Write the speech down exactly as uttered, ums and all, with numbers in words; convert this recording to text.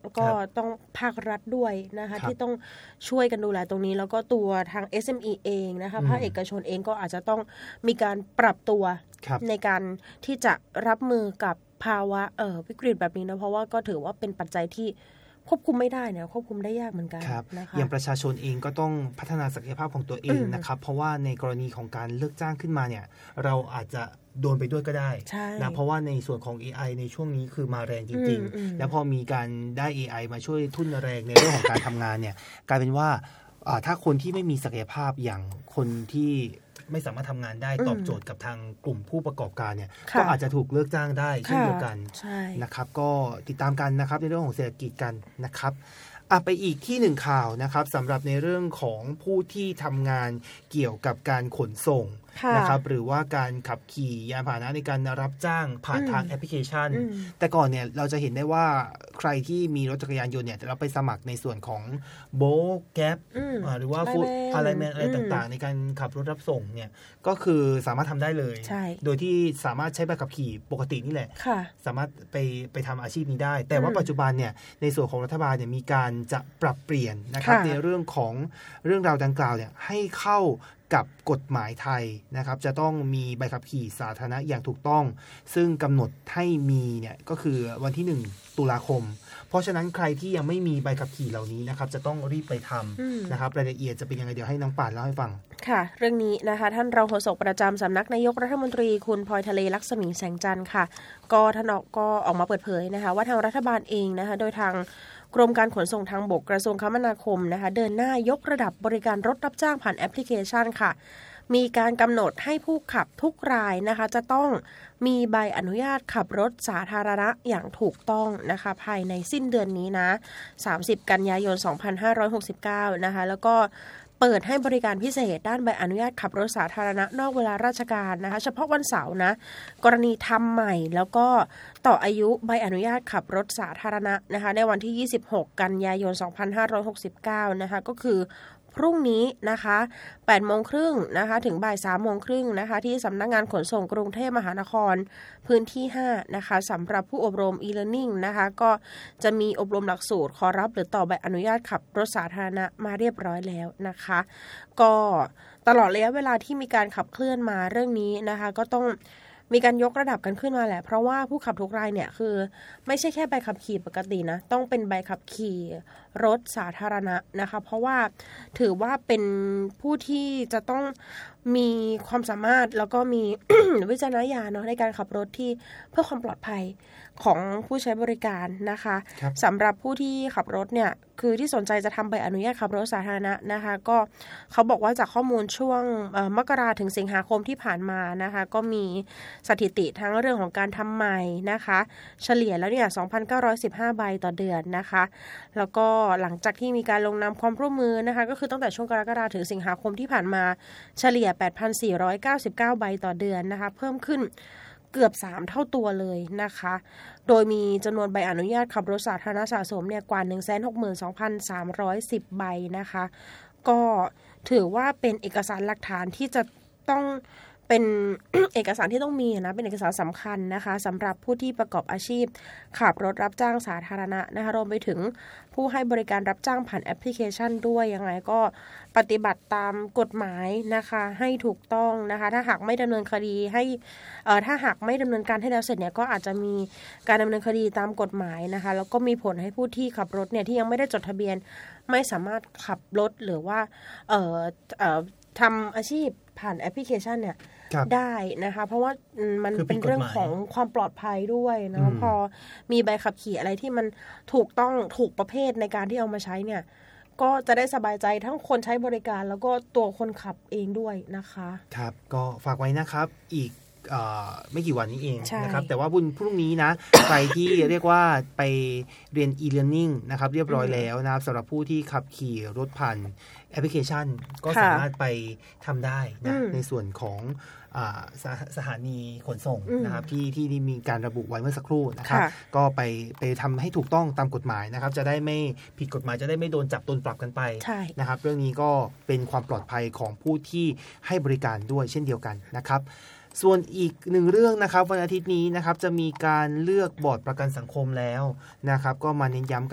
ก็ต้องภาครัฐด้วยนะคะที่ต้องช่วยกันดูแลตรงนี้แล้วก็ตัวทาง เอส เอ็ม อี เองนะคะภาคเอกชนเองก็อาจจะต้องมีการปรับตัวในการที่จะรับมือกับภาวะเอ่อวิกฤตแบบนี้นะเพราะว่าก็ถือว่าเป็นปัจจัยที่ควบคุมไม่ได้เนี่ยควบคุมได้ยากเหมือนกันนะคะอย่างประชาชนเองก็ต้องพัฒนาศักยภาพของตัวเองนะครับเพราะว่าในกรณีของการเลิกจ้างขึ้นมาเนี่ยเราอาจจะโดนไปด้วยก็ได้นะเพราะว่าในส่วนของ เอ ไอ ในช่วงนี้คือมาแรงจริงๆแล้วพอมีการได้ เอ ไอ มาช่วยทุ่นแรงในเรื่องของการทำงานเนี่ยกลายเป็นว่าถ้าคนที่ไม่มีศักยภาพอย่างคนที่ไม่สามารถทำงานได้ตอบโจทย์กับทางกลุ่มผู้ประกอบการเนี่ยก็อาจจะถูกเลิกจ้างได้เช่นเดียวกันนะครับก็ติดตามกันนะครับในเรื่องของเศรษฐกิจกันนะครับอ่ะไปอีกที่หนึ่งข่าวนะครับสำหรับในเรื่องของผู้ที่ทำงานเกี่ยวกับการขนส่งนะครับหรือว่าการขับขี่ยานพาหนะในการรับจ้างผ่านทางแอปพลิเคชันแต่ก่อนเนี่ยเราจะเห็นได้ว่าใครที่มีรถจักรยานยนต์เนี่ยเราไปสมัครในส่วนของโบกแก๊ปหรือว่าฟู้ดอะไรแมนอะไรต่างๆในการขับรถรับส่งเนี่ยก็คือสามารถทำได้เลยโดยที่สามารถใช้ใบขับขี่ปกตินี่แหละสามารถไปไปทำอาชีพนี้ได้แต่ว่าปัจจุบันเนี่ยในส่วนของรัฐบาลเนี่ยมีการจะปรับเปลี่ยนนะครับในเรื่องของเรื่องราวดังกล่าวเนี่ยให้เข้ากับกฎหมายไทยนะครับจะต้องมีใบขับขี่สาธารณะอย่างถูกต้องซึ่งกำหนดให้มีเนี่ยก็คือวันที่หนึ่งตุลาคมเพราะฉะนั้นใครที่ยังไม่มีใบขับขี่เหล่านี้นะครับจะต้องรีบไปทำนะครับรายละเอียดจะเป็นยังไงเดี๋ยวให้น้องป่านเล่าให้ฟังค่ะเรื่องนี้นะคะท่านรองโฆษกประจำสำนักนายกรัฐมนตรีคุณพลอยทะเลลักษมีแสงจันทร์ค่ะก็ท่านก็ออกมาเปิดเผยนะคะว่าทางรัฐบาลเองนะคะโดยทางกรมการขนส่งทางบกกระทรวงคมนาคมนะคะเดินหน้ายกระดับบริการรถรับจ้างผ่านแอปพลิเคชันค่ะมีการกำหนดให้ผู้ขับทุกรายนะคะจะต้องมีใบอนุญาตขับรถสาธารณะอย่างถูกต้องนะคะภายในสิ้นเดือนนี้นะสามสิบกันยายนสองพันห้าร้อยหกสิบเก้านะคะแล้วก็เปิดให้บริการพิเศษด้านใบอนุญาตขับรถสาธารณะนอกเวลาราชการนะคะเฉพาะวันเสาร์นะกรณีทำใหม่แล้วก็ต่ออายุใบอนุญาตขับรถสาธารณะนะคะในวันที่ยี่สิบหกกันยายนสองพันห้าร้อยหกสิบเก้านะคะก็คือพรุ่งนี้นะคะแปดโมงครึ่งนะคะถึงบ่ายสามโมงครึ่งนะคะที่สำนักงานขนส่งกรุงเทพมหานครพื้นที่ห้านะคะสำหรับผู้อบรม e-learning นะคะก็จะมีอบรมหลักสูตรขอรับหรือต่อใบอนุญาตขับรถสาธารณะมาเรียบร้อยแล้วนะคะก็ตลอดระยะเวลาที่มีการขับเคลื่อนมาเรื่องนี้นะคะก็ต้องมีการยกระดับกันขึ้นมาแหละเพราะว่าผู้ขับทุกรายเนี่ยคือไม่ใช่แค่ใบขับขี่ปกตินะต้องเป็นใบขับขี่รถสาธารณะนะคะเพราะว่าถือว่าเป็นผู้ที่จะต้องมีความสามารถแล้วก็มี วิจารณญาณเนาะในการขับรถที่เพื่อความปลอดภัยของผู้ใช้บริการนะคะสำหรับผู้ที่ขับรถเนี่ยคือที่สนใจจะทำใบอนุญาตขับรถสาธารณะนะคะก็เขาบอกว่าจากข้อมูลช่วงมกราถึงสิงหาคมที่ผ่านมานะคะก็มีสถิติทั้งเรื่องของการทำใหม่นะคะเฉลี่ยแล้วเนี่ย สองพันเก้าร้อยสิบห้า ใบต่อเดือนนะคะแล้วก็หลังจากที่มีการลงนามความร่วมมือนะคะก็คือตั้งแต่ช่วงกรกฎาคมถึงสิงหาคมที่ผ่านมาเฉลี่ย แปดพันสี่ร้อยเก้าสิบเก้า ใบต่อเดือนนะคะเพิ่มขึ้นเกือบสามเท่าตัวเลยนะคะโดยมีจำนวนใบอนุญาตขับรถสาธารณะสะสมเนี่ยกว่า หนึ่งแสนหกหมื่นสองพันสามร้อยสิบ ใบนะคะก็ถือว่าเป็นเอกสารหลักฐานที่จะต้องเป็น เอกสารที่ต้องมีนะเป็นเอกสารสำคัญนะคะสำหรับผู้ที่ประกอบอาชีพขับรถรับจ้างสาธารณะนะคะรวมไปถึงผู้ให้บริการรับจ้างผ่านแอปพลิเคชันด้วยยังไงก็ปฏิบัติตามกฎหมายนะคะให้ถูกต้องนะคะถ้าหากไม่ดำเนินคดีให้เอ่อถ้าหากไม่ดำเนินการให้แล้วเสร็จเนี่ยก็อาจจะมีการดำเนินคดีตามกฎหมายนะคะแล้วก็มีผลให้ผู้ที่ขับรถเนี่ยที่ยังไม่ได้จดทะเบียนไม่สามารถขับรถหรือว่าเอ่อเอ่อทำอาชีพผ่านแอปพลิเคชันเนี่ยได้นะคะเพราะว่ามันเป็นเรื่องของความปลอดภัยด้วยนะพอมีใบขับขี่อะไรที่มันถูกต้องถูกประเภทในการที่เอามาใช้เนี่ยก็จะได้สบายใจทั้งคนใช้บริการแล้วก็ตัวคนขับเองด้วยนะคะครับก็ฝากไว้นะครับอีกไม่กี่วันนี้เองนะครับแต่ว่าบุญพรุ่งนี้นะใครที่เรียกว่าไปเรียน e-learning นะครับเรียบร้อยแล้วนะครับสำหรับผู้ที่ขับขี่รถผ่านแอปพลิเคชันก็สามารถไปทำได้นะในส่วนของส, สถานีขนส่งนะครับที่ที่มีการระบุไว้เมื่อสักครู่นะครับก็ไปไปทำให้ถูกต้องตามกฎหมายนะครับจะได้ไม่ผิดกฎหมายจะได้ไม่โดนจับโดนปรับกันไปนะครับเรื่องนี้ก็เป็นความปลอดภัยของผู้ที่ให้บริการด้วยเช่นเดียวกันนะครับส่วนอีกหนึ่งเรื่องนะครับวันอาทิตย์นี้นะครับจะมีการเลือกบอร์ดประกันสังคมแล้วนะครับก็มาเน้นย้ำกัน